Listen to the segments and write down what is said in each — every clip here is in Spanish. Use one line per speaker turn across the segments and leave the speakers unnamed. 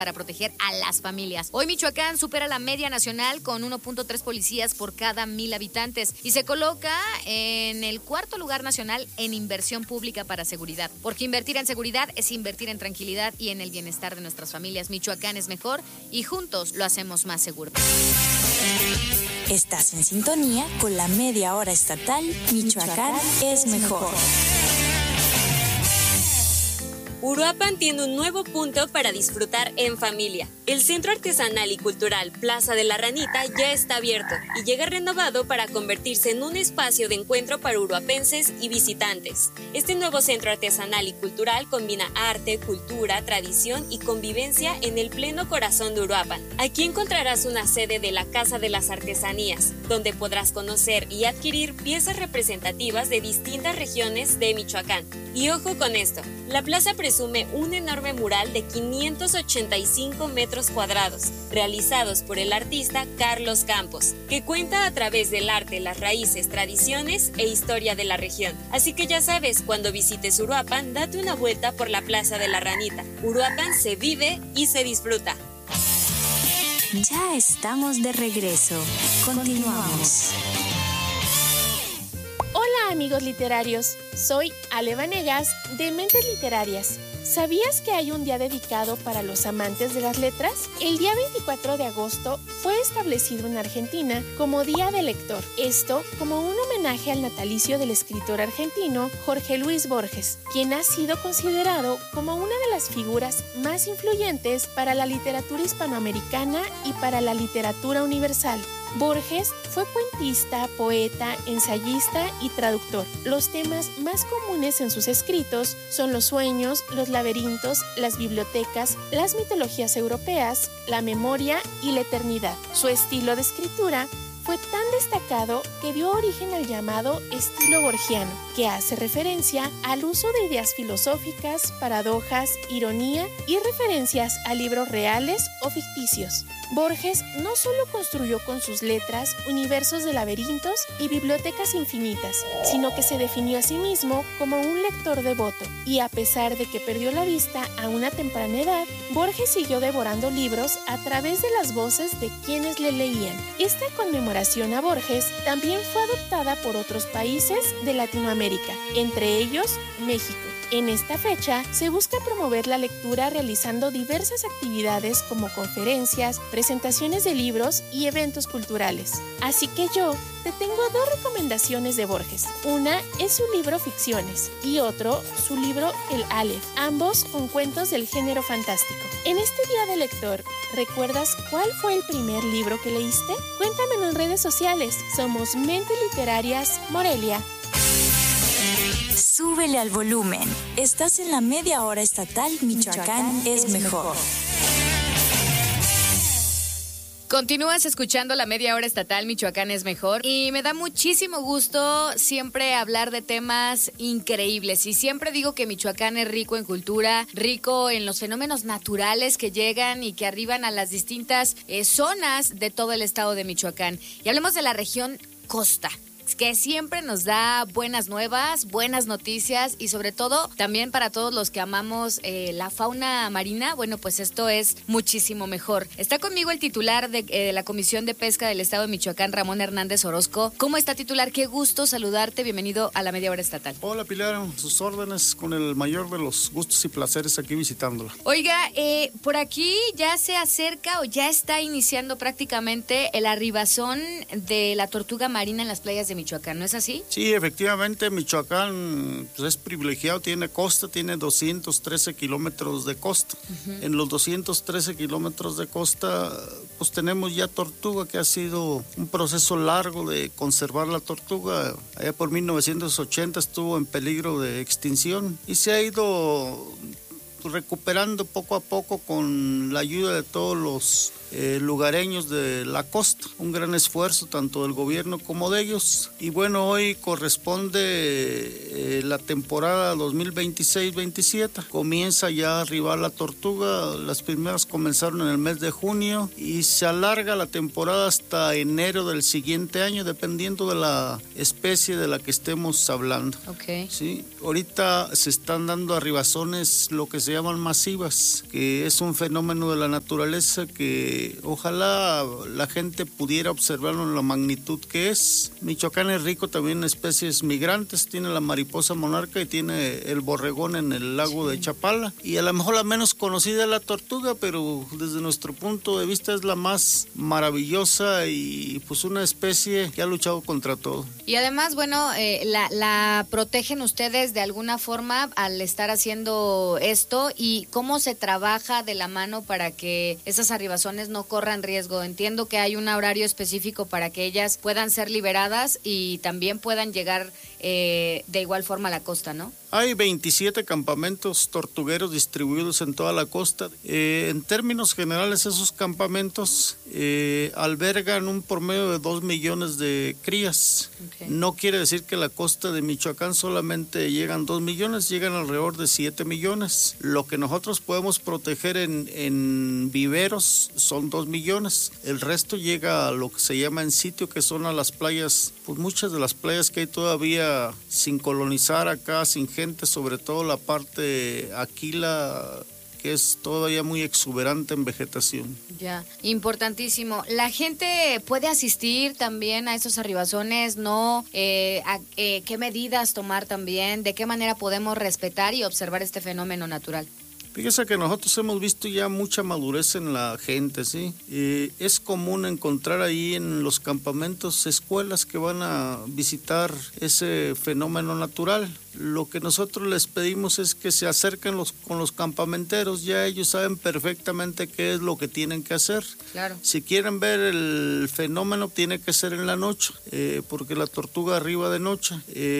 para proteger a las familias. Hoy Michoacán supera la media nacional con 1.3 policías por cada 1,000 habitantes y se coloca en el 4º lugar nacional en inversión pública para seguridad. Porque invertir en seguridad es invertir en tranquilidad y en el bienestar de nuestras familias. Michoacán es mejor y juntos lo hacemos más seguro.
Estás en sintonía con la media hora estatal Michoacán es mejor.
Uruapan tiene un nuevo punto para disfrutar en familia. El Centro Artesanal y Cultural Plaza de la Ranita ya está abierto y llega renovado para convertirse en un espacio de encuentro para uruapenses y visitantes. Este nuevo centro artesanal y cultural combina arte, cultura, tradición y convivencia en el pleno corazón de Uruapan. Aquí encontrarás una sede de la Casa de las Artesanías, donde podrás conocer y adquirir piezas representativas de distintas regiones de Michoacán. Y ojo con esto, la plaza presume un enorme mural de 585 metros cuadrados, realizados por el artista Carlos Campos, que cuenta a través del arte las raíces, tradiciones e historia de la región. Así que ya sabes, cuando visites Uruapan, date una vuelta por la Plaza de la Ranita. Uruapan se vive y se disfruta.
Ya estamos de regreso. Continuamos.
Hola amigos literarios, soy Ale Vanegas de Mentes Literarias. ¿Sabías que hay un día dedicado para los amantes de las letras? El día 24 de agosto fue establecido en Argentina como Día del Lector. Esto como un homenaje al natalicio del escritor argentino Jorge Luis Borges, quien ha sido considerado como una de las figuras más influyentes para la literatura hispanoamericana y para la literatura universal. Borges fue cuentista, poeta, ensayista y traductor. Los temas más comunes en sus escritos son los sueños, los laberintos, las bibliotecas, las mitologías europeas, la memoria y la eternidad. Su estilo de escritura fue tan destacado que dio origen al llamado estilo borgiano, que hace referencia al uso de ideas filosóficas, paradojas, ironía y referencias a libros reales o ficticios. Borges no solo construyó con sus letras universos de laberintos y bibliotecas infinitas, sino que se definió a sí mismo como un lector devoto. Y a pesar de que perdió la vista a una temprana edad, Borges siguió devorando libros a través de las voces de quienes le leían. Esta conmemoración a Borges también fue adoptada por otros países de Latinoamérica, entre ellos México. En esta fecha se busca promover la lectura realizando diversas actividades como conferencias, presentaciones de libros y eventos culturales. Así que yo te tengo 2 recomendaciones de Borges. Una es su libro Ficciones y otro su libro El Aleph, ambos con cuentos del género fantástico. En este Día del Lector, ¿recuerdas cuál fue el primer libro que leíste? Cuéntamelo en redes sociales. Somos Mentes Literarias Morelia.
Súbele al volumen. Estás en la media hora estatal Michoacán es mejor.
Continúas escuchando la media hora estatal Michoacán es mejor y me da muchísimo gusto siempre hablar de temas increíbles y siempre digo que Michoacán es rico en cultura, rico en los fenómenos naturales que llegan y que arriban a las distintas zonas de todo el estado de Michoacán. Y hablemos de la región costa, que siempre nos da buenas nuevas, buenas noticias y sobre todo también para todos los que amamos la fauna marina, bueno, pues esto es muchísimo mejor. Está conmigo el titular de la Comisión de Pesca del Estado de Michoacán, Ramón Hernández Orozco. ¿Cómo está, titular? Qué gusto saludarte, bienvenido a la media hora estatal.
Hola, Pilar, sus órdenes, con el mayor de los gustos y placeres aquí visitándola.
Oiga, por aquí ya se acerca o ya está iniciando prácticamente el arribazón de la tortuga marina en las playas de Michoacán, ¿no es así?
Sí, efectivamente, Michoacán pues, es privilegiado, tiene costa, tiene 213 kilómetros de costa. Uh-huh. En los 213 kilómetros de costa, pues tenemos ya tortuga, que ha sido un proceso largo de conservar la tortuga. Allá por 1980 estuvo en peligro de extinción y se ha ido recuperando poco a poco con la ayuda de todos los lugareños de la costa. Un gran esfuerzo tanto del gobierno como de ellos. Y bueno, hoy corresponde la temporada 2026-27. Comienza ya a arribar la tortuga. Las primeras comenzaron en el mes de junio y se alarga la temporada hasta enero del siguiente año, dependiendo de la especie de la que estemos hablando.
Okay.
Sí, ahorita se están dando arribazones, lo que se se llaman masivas, que es un fenómeno de la naturaleza que ojalá la gente pudiera observarlo en la magnitud que es. Michoacán es rico también en especies migrantes, tiene la mariposa monarca y tiene el borregón en el lago de Chapala, y a lo mejor la menos conocida es la tortuga, pero desde nuestro punto de vista es la más maravillosa y pues una especie que ha luchado contra todo.
Y además, bueno, la protegen ustedes de alguna forma al estar haciendo esto, y cómo se trabaja de la mano para que esas arribazones no corran riesgo. Entiendo que hay un horario específico para que ellas puedan ser liberadas y también puedan llegar de igual forma a la costa, ¿no?
Hay 27 campamentos tortugueros distribuidos en toda la costa. En términos generales, esos campamentos albergan un promedio de 2 millones de crías. Okay. No quiere decir que la costa de Michoacán solamente llegan 2 millones, llegan alrededor de 7 millones. Lo que nosotros podemos proteger en viveros son 2 millones. El resto llega a lo que se llama en sitio, que son a las playas, pues muchas de las playas que hay todavía sin colonizar acá, sin gente, sobre todo la parte Aquila, que es todavía muy exuberante en vegetación.
Ya, importantísimo. ¿La gente puede asistir también a esos arribazones? ¿No? ¿Qué medidas tomar también? ¿De qué manera podemos respetar y observar este fenómeno natural?
Fíjese que nosotros hemos visto ya mucha madurez en la gente, ¿sí? Es común encontrar ahí en los campamentos escuelas que van a visitar ese fenómeno natural. Lo que nosotros les pedimos es que se acerquen con los campamenteros, ya ellos saben perfectamente qué es lo que tienen que hacer.
Claro.
Si quieren ver el fenómeno, tiene que ser en la noche, porque la tortuga arriba de noche,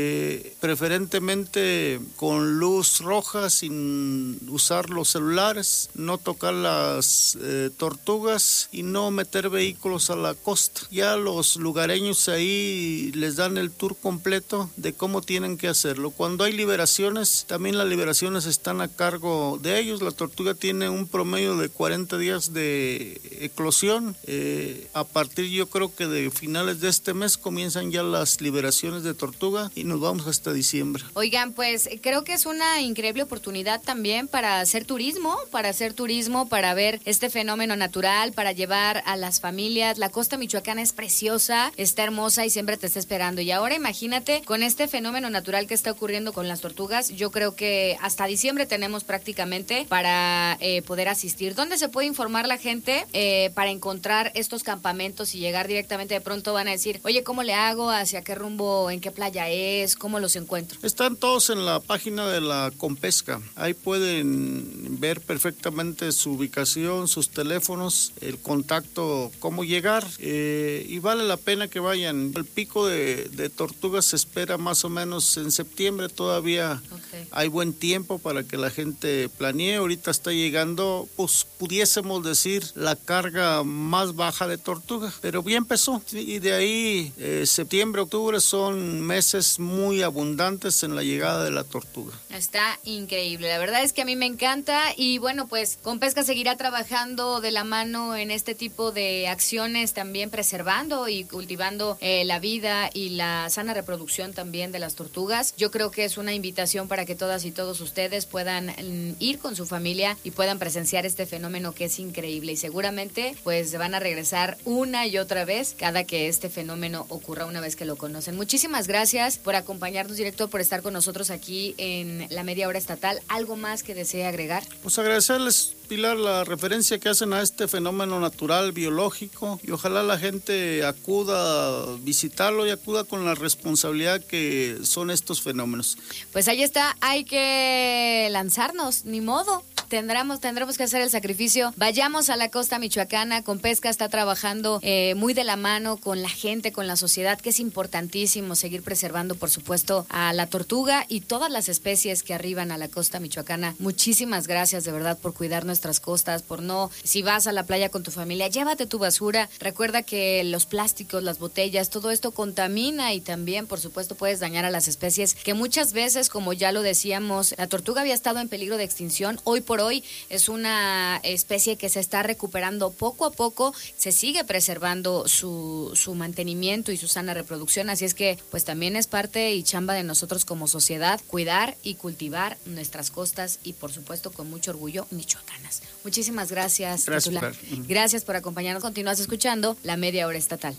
preferentemente con luz roja, sin usar los celulares, no tocar las tortugas y no meter vehículos a la costa. Ya los lugareños ahí les dan el tour completo de cómo tienen que hacerlo. Cuando hay liberaciones, también las liberaciones están a cargo de ellos. La tortuga tiene un promedio de 40 días de eclosión. A partir, yo creo que de finales de este mes comienzan ya las liberaciones de tortuga y nos vamos hasta diciembre.
Oigan, pues creo que es una increíble oportunidad también para hacer turismo, para ver este fenómeno natural, para llevar a las familias. La costa michoacana es preciosa, está hermosa y siempre te está esperando. Y ahora imagínate con este fenómeno natural que está ocurriendo con las tortugas, yo creo que hasta diciembre tenemos prácticamente para poder asistir. ¿Dónde se puede informar la gente para encontrar estos campamentos y llegar directamente? De pronto van a decir, oye, ¿cómo le hago? ¿Hacia qué rumbo? ¿En qué playa es? ¿Cómo los encuentro?
Están todos en la página de la Compesca. Ahí pueden ver perfectamente su ubicación, sus teléfonos, el contacto, cómo llegar, y vale la pena que vayan. El pico de tortugas se espera más o menos en septiembre. Todavía hay buen tiempo para que la gente planee. Ahorita está llegando, pues pudiésemos decir, la carga más baja de tortuga, pero ya empezó, y de ahí septiembre, octubre son meses muy abundantes en la llegada de la tortuga.
Está increíble, la verdad es que a mí me encanta. Y bueno, pues Compesca seguirá trabajando de la mano en este tipo de acciones, también preservando y cultivando la vida y la sana reproducción también de las tortugas. Yo creo que es una invitación para que todas y todos ustedes puedan ir con su familia y puedan presenciar este fenómeno que es increíble, y seguramente pues van a regresar una y otra vez cada que este fenómeno ocurra, una vez que lo conocen. Muchísimas gracias por acompañarnos, director, por estar con nosotros aquí en la Media Hora Estatal. ¿Algo más que desee agregar?
Pues agradecerles, Pilar, la referencia que hacen a este fenómeno natural, biológico, y ojalá la gente acuda a visitarlo y acuda con la responsabilidad que son estos fenómenos.
Pues ahí está, hay que lanzarnos, ni modo. Tendremos que hacer el sacrificio. Vayamos a la costa michoacana. Compesca está trabajando muy de la mano con la gente, con la sociedad, que es importantísimo seguir preservando, por supuesto, a la tortuga y todas las especies que arriban a la costa michoacana. Muchísimas gracias, de verdad, por cuidar nuestras costas, si vas a la playa con tu familia, llévate tu basura. Recuerda que los plásticos, las botellas, todo esto contamina, y también, por supuesto, puedes dañar a las especies que muchas veces, como ya lo decíamos, la tortuga había estado en peligro de extinción. Hoy por hoy es una especie que se está recuperando poco a poco, se sigue preservando su mantenimiento y su sana reproducción, así es que pues también es parte y chamba de nosotros como sociedad cuidar y cultivar nuestras costas y por supuesto con mucho orgullo michoacanas. Muchísimas gracias. Gracias por acompañarnos. Continúas escuchando la Media Hora Estatal.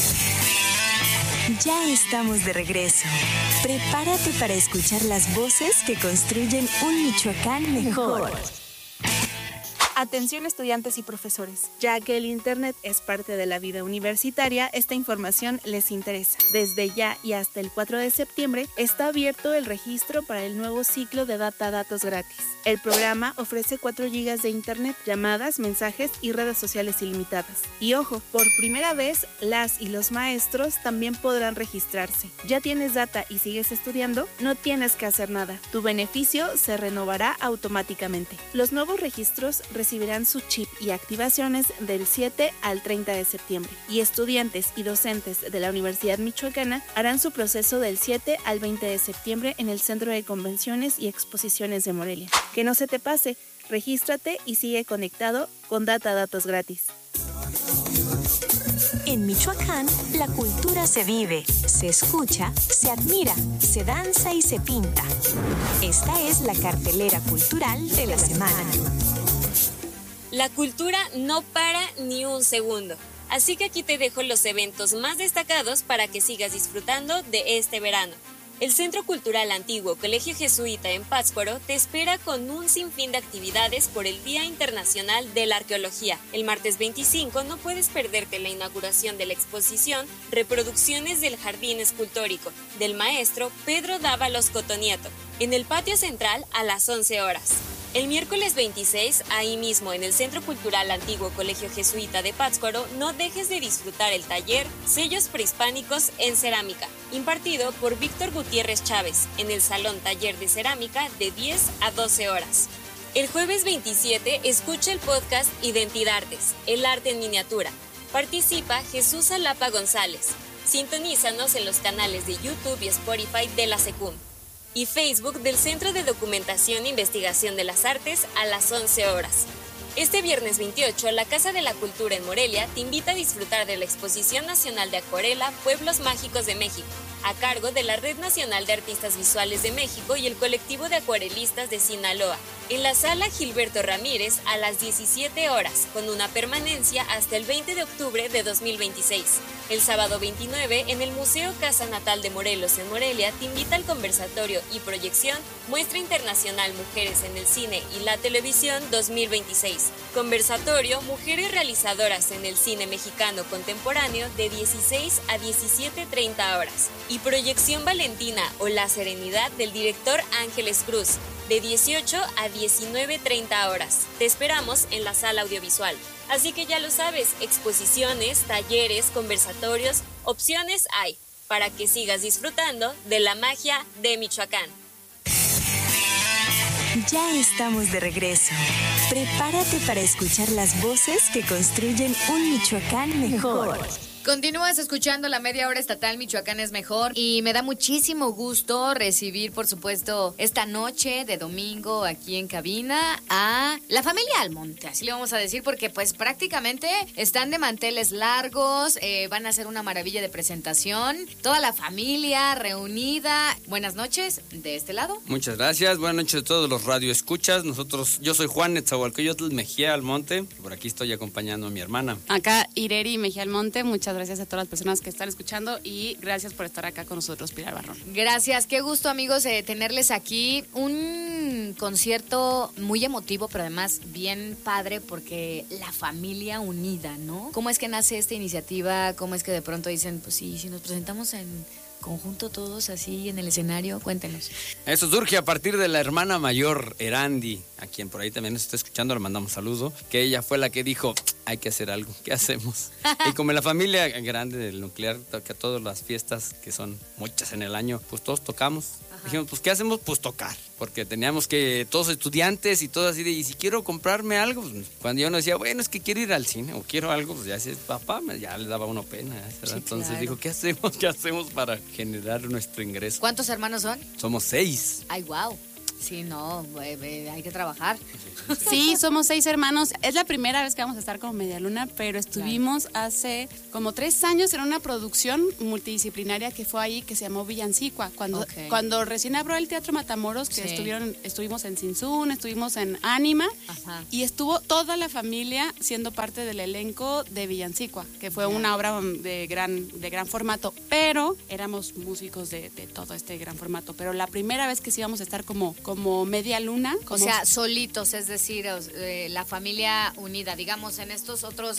Ya estamos de regreso. Prepárate para escuchar las voces que construyen un Michoacán mejor.
Atención estudiantes y profesores, ya que el Internet es parte de la vida universitaria, esta información les interesa. Desde ya y hasta el 4 de septiembre está abierto el registro para el nuevo ciclo de datos gratis. El programa ofrece 4 GB de Internet, llamadas, mensajes y redes sociales ilimitadas. Y ojo, por primera vez las y los maestros también podrán registrarse. ¿Ya tienes data y sigues estudiando? No tienes que hacer nada. Tu beneficio se renovará automáticamente. Los nuevos registros recibirán su chip y activaciones del 7 al 30 de septiembre y estudiantes y docentes de la Universidad Michoacana harán su proceso del 7 al 20 de septiembre en el Centro de Convenciones y Exposiciones de Morelia. Que no se te pase, regístrate y sigue conectado con datos gratis.
En Michoacán, la cultura se vive, se escucha, se admira, se danza y se pinta. Esta es la cartelera cultural de la semana.
La cultura no para ni un segundo, así que aquí te dejo los eventos más destacados para que sigas disfrutando de este verano. El Centro Cultural Antiguo Colegio Jesuita en Pátzcuaro te espera con un sinfín de actividades por el Día Internacional de la Arqueología. El martes 25 no puedes perderte la inauguración de la exposición Reproducciones del Jardín Escultórico del maestro Pedro Dávalos Cotonieto, en el patio central a las 11 horas. El miércoles 26, ahí mismo en el Centro Cultural Antiguo Colegio Jesuita de Pátzcuaro, no dejes de disfrutar el taller Sellos Prehispánicos en Cerámica, impartido por Víctor Gutiérrez Chávez, en el Salón Taller de Cerámica de 10 a 12 horas. El jueves 27, escucha el podcast Identidades, el arte en miniatura. Participa Jesús Alapa González. Sintonízanos en los canales de YouTube y Spotify de la SECUM y Facebook del Centro de Documentación e Investigación de las Artes a las 11 horas. Este viernes 28, la Casa de la Cultura en Morelia te invita a disfrutar de la Exposición Nacional de Acuarela Pueblos Mágicos de México, a cargo de la Red Nacional de Artistas Visuales de México y el Colectivo de Acuarelistas de Sinaloa, en la Sala Gilberto Ramírez a las 17 horas, con una permanencia hasta el 20 de octubre de 2026. El sábado 29, en el Museo Casa Natal de Morelos en Morelia, te invita al conversatorio y proyección Muestra Internacional Mujeres en el Cine y la Televisión 2026. Conversatorio Mujeres Realizadoras en el Cine Mexicano Contemporáneo de 16 a 17:30 horas. Y Proyección Valentina o La Serenidad del director Ángeles Cruz, de 18 a 19:30 horas. Te esperamos en la sala audiovisual. Así que ya lo sabes, exposiciones, talleres, conversatorios, opciones hay para que sigas disfrutando de la magia de Michoacán.
Ya estamos de regreso. Prepárate para escuchar las voces que construyen un Michoacán mejor.
Continúas escuchando la Media Hora Estatal Michoacán es Mejor y me da muchísimo gusto recibir, por supuesto, esta noche de domingo aquí en cabina a la familia Almonte, así le vamos a decir, porque pues prácticamente están de manteles largos, van a hacer una maravilla de presentación, toda la familia reunida. Buenas noches de este lado.
Muchas gracias, buenas noches a todos los radioescuchas. Yo soy Juan Netzahualcóyotl Mejía Almonte, por aquí estoy acompañando a mi hermana.
Acá Ireri Mejía Almonte, muchas gracias a todas las personas que están escuchando y gracias por estar acá con nosotros, Pilar Barrón.
Gracias, qué gusto amigos tenerles aquí. Un concierto muy emotivo, pero además bien padre porque la familia unida, ¿no? ¿Cómo es que nace esta iniciativa? ¿Cómo es que de pronto dicen, pues sí, si nos presentamos en conjunto todos así en el escenario? Cuéntenos.
Eso surge a partir de la hermana mayor, Erandi, a quien por ahí también nos está escuchando, le mandamos saludo, que ella fue la que dijo, hay que hacer algo, ¿qué hacemos? Y como en la familia grande del nuclear, que a todas las fiestas, que son muchas en el año, pues todos tocamos. Ajá. Dijimos, pues ¿qué hacemos? Pues tocar, porque teníamos que, todos estudiantes y todo así de, y si quiero comprarme algo, pues, cuando yo no decía, bueno, es que quiero ir al cine o quiero algo, pues ya decía, papá, ya le daba uno pena. Sí, entonces claro. Dijo, ¿qué hacemos para generar nuestro ingreso?
¿Cuántos hermanos son?
Somos 6.
Ay, wow. Sí, no, hay que trabajar.
Sí, somos 6 hermanos. Es la primera vez que vamos a estar como Medialuna, pero estuvimos hace como 3 años en una producción multidisciplinaria que fue ahí, que se llamó Villancicua. Cuando recién abrió el Teatro Matamoros, que estuvimos en Sinsun, estuvimos en Ánima, y estuvo toda la familia siendo parte del elenco de Villancicua, que fue una obra de gran formato, pero éramos músicos de todo este gran formato. Pero la primera vez que sí íbamos a estar como Medialuna.
O sea, solitos, es decir, la familia unida. Digamos, en estos otros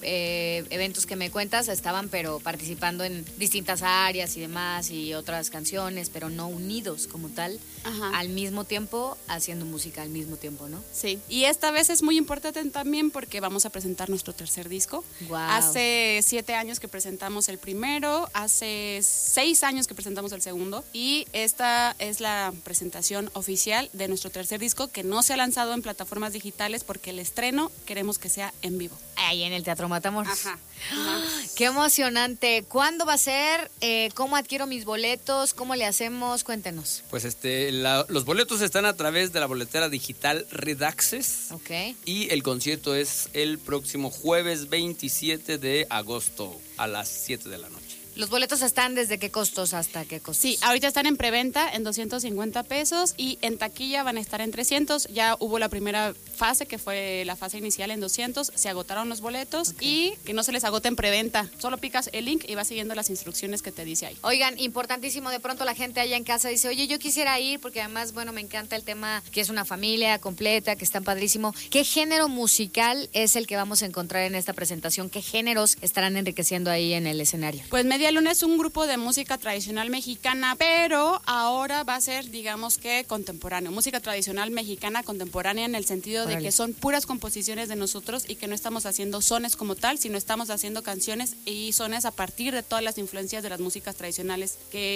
eventos que me cuentas estaban, pero participando en distintas áreas y demás, y otras canciones, pero no unidos como tal, al mismo tiempo, haciendo música al mismo tiempo, ¿no?
Sí, y esta vez es muy importante también porque vamos a presentar nuestro tercer disco.
Wow.
Hace 7 años que presentamos el primero, hace 6 años que presentamos el segundo, y esta es la presentación oficial de nuestro tercer disco, que no se ha lanzado en plataformas digitales porque el estreno queremos que sea en vivo.
Ahí en el Teatro Matamoros.
Ajá.
Qué emocionante. ¿Cuándo va a ser? ¿Cómo adquiero mis boletos? ¿Cómo le hacemos? Cuéntenos.
Pues los boletos están a través de la boletera digital Red Access.
Ok.
Y el concierto es el próximo jueves 27 de agosto a las 7 de la noche.
¿Los boletos están desde qué costos hasta qué costos?
Sí, ahorita están en preventa en 250 pesos y en taquilla van a estar en 300. Ya hubo la primera fase, que fue la fase inicial en 200. Se agotaron los boletos y que no se les agote en preventa. Solo picas el link y vas siguiendo las instrucciones que te dice ahí.
Oigan, importantísimo, de pronto la gente allá en casa dice, oye, yo quisiera ir porque además, bueno, me encanta el tema que es una familia completa, que está padrísimo. ¿Qué género musical es el que vamos a encontrar en esta presentación? ¿Qué géneros estarán enriqueciendo ahí en el escenario?
Pues Medialuna es un grupo de música tradicional mexicana, pero ahora va a ser, digamos que contemporáneo. Música tradicional mexicana contemporánea en el sentido de que son puras composiciones de nosotros y que no estamos haciendo sones como tal, sino estamos haciendo canciones y sones a partir de todas las influencias de las músicas tradicionales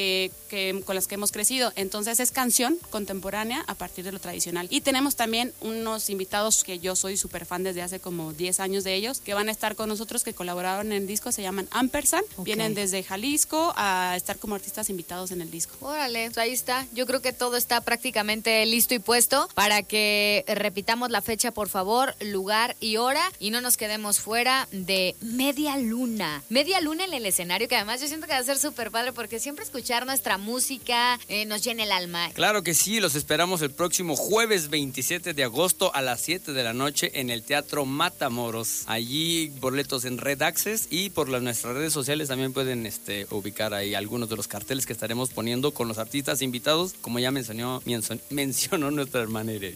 con las que hemos crecido. Entonces es canción contemporánea a partir de lo tradicional. Y tenemos también unos invitados que yo soy súper fan desde hace como 10 años de ellos, que van a estar con nosotros, que colaboraron en el disco, se llaman Ampersand. Vienen desde Jalisco a estar como artistas invitados en el disco.
Órale, pues ahí está. Yo creo que todo está prácticamente listo y puesto para que repitamos la fecha, por favor, lugar y hora, y no nos quedemos fuera de Medialuna. Medialuna en el escenario, que además yo siento que va a ser súper padre porque siempre escuchar nuestra música nos llena el alma.
Claro que sí, los esperamos el próximo jueves 27 de agosto a las 7 de la noche en el Teatro Matamoros. Allí boletos en Red Access, y por nuestras redes sociales también pueden ubicar ahí algunos de los carteles que estaremos poniendo con los artistas invitados, como ya mencionó nuestra hermana Irene.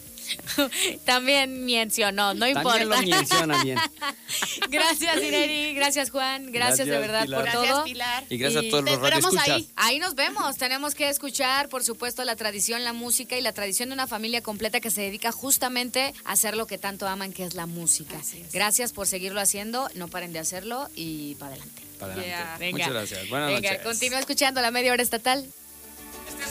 También mencionó, no importa.
También lo menciona bien.
Gracias, Irene, gracias, Juan, gracias de verdad,
Pilar,
por todo.
Gracias, Pilar.
Y gracias a todos los radioescuchas.
Ahí nos vemos. Tenemos que escuchar, por supuesto, la tradición, la música y la tradición de una familia completa que se dedica justamente a hacer lo que tanto aman, que es la música. Gracias por seguirlo haciendo, no paren de hacerlo y para adelante.
Para adelante.
Venga.
Muchas gracias. Buenas noches.
Continúa escuchando la Media Hora Estatal.